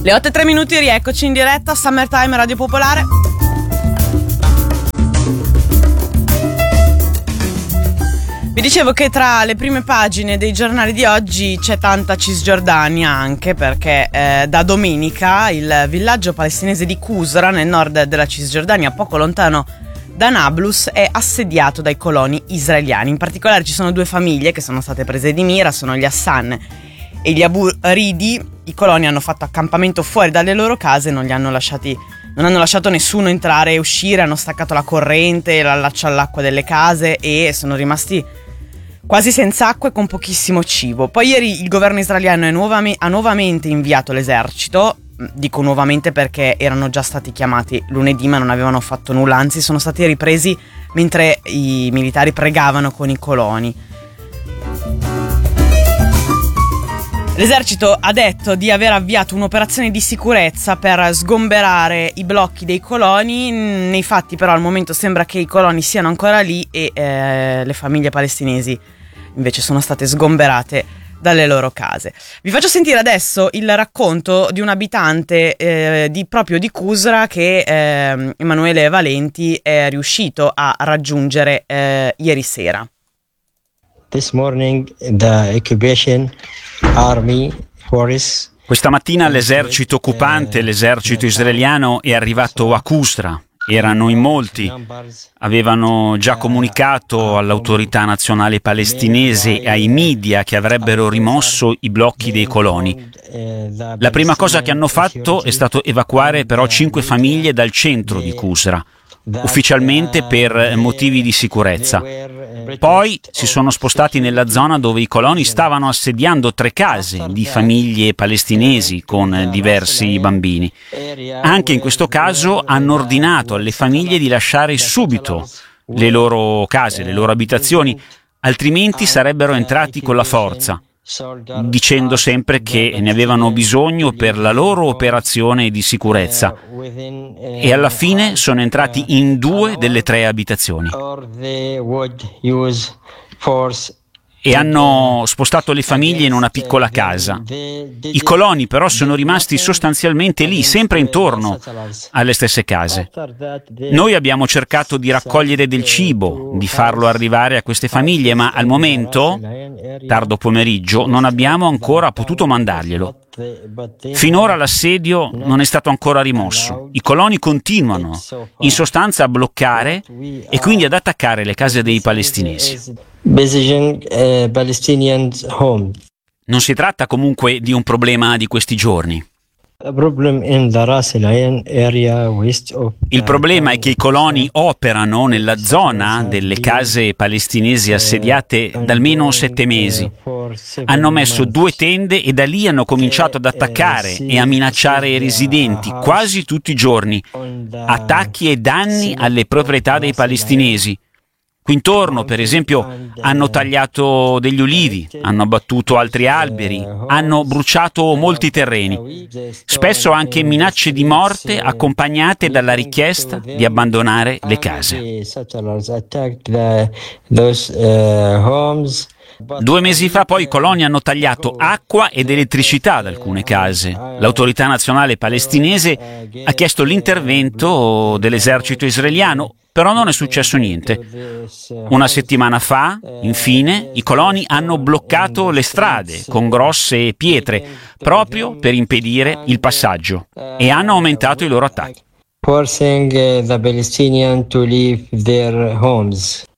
Le 8:03, rieccoci in diretta, Summertime Radio Popolare. Vi dicevo che tra le prime pagine dei giornali di oggi c'è tanta Cisgiordania, anche perché da domenica il villaggio palestinese di Qusra, nel nord della Cisgiordania, poco lontano da Nablus, è assediato dai coloni israeliani. In particolare ci sono due famiglie che sono state prese di mira, sono gli Hassan e gli Abu Ridi. I coloni hanno fatto accampamento fuori dalle loro case, non hanno lasciato nessuno entrare e uscire, hanno staccato la corrente, l'allaccio all'acqua delle case e sono rimasti quasi senza acqua e con pochissimo cibo. Poi ieri il governo israeliano ha nuovamente inviato l'esercito. Dico nuovamente perché erano già stati chiamati lunedì ma non avevano fatto nulla, anzi sono stati ripresi mentre i militari pregavano con i coloni. L'esercito ha detto di aver avviato un'operazione di sicurezza per sgomberare i blocchi dei coloni. Nei fatti però al momento sembra che i coloni siano ancora lì e le famiglie palestinesi invece sono state sgomberate dalle loro case. Vi faccio sentire adesso il racconto di un abitante proprio di Qusra che Emanuele Valenti è riuscito a raggiungere ieri sera. This morning the occupation army force. Questa mattina l'esercito occupante, l'esercito israeliano, è arrivato a Qusra. Erano in molti, avevano già comunicato all'autorità nazionale palestinese e ai media che avrebbero rimosso i blocchi dei coloni. La prima cosa che hanno fatto è stato evacuare però 5 famiglie dal centro di Qusra, ufficialmente per motivi di sicurezza. Poi si sono spostati nella zona dove i coloni stavano assediando 3 case di famiglie palestinesi con diversi bambini. Anche in questo caso hanno ordinato alle famiglie di lasciare subito le loro case, le loro abitazioni, altrimenti sarebbero entrati con la forza, dicendo sempre che ne avevano bisogno per la loro operazione di sicurezza, e alla fine sono entrati in 2 delle 3 abitazioni e hanno spostato le famiglie in una piccola casa. I coloni però sono rimasti sostanzialmente lì, sempre intorno alle stesse case. Noi abbiamo cercato di raccogliere del cibo, di farlo arrivare a queste famiglie, ma al momento, tardo pomeriggio, non abbiamo ancora potuto mandarglielo. Finora l'assedio non è stato ancora rimosso. I coloni continuano, in sostanza, a bloccare e quindi ad attaccare le case dei palestinesi. Non si tratta comunque di un problema di questi giorni. Il problema è che i coloni operano nella zona delle case palestinesi assediate da almeno 7 mesi. Hanno messo 2 tende e da lì hanno cominciato ad attaccare e a minacciare i residenti quasi tutti i giorni. Attacchi e danni alle proprietà dei palestinesi. Qui intorno, per esempio, hanno tagliato degli ulivi, hanno abbattuto altri alberi, hanno bruciato molti terreni. Spesso anche minacce di morte accompagnate dalla richiesta di abbandonare le case. 2 mesi fa poi i coloni hanno tagliato acqua ed elettricità ad alcune case. L'autorità nazionale palestinese ha chiesto l'intervento dell'esercito israeliano, però non è successo niente. Una settimana fa, infine, i coloni hanno bloccato le strade con grosse pietre proprio per impedire il passaggio e hanno aumentato i loro attacchi. Forcing the Palestinians to leave their homes.